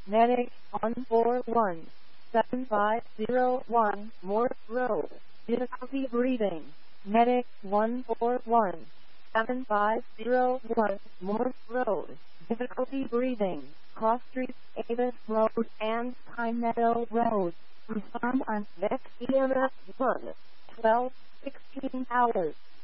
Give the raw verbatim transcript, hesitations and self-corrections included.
Medic one four one seven five zero one Morse Road. Difficulty breathing. Medic one four one seven five zero one Morse Road. Difficulty breathing. Cross Street, Avis Road, and Pine Meadow Road. Respond on Vex E M S one twelve sixteen hours.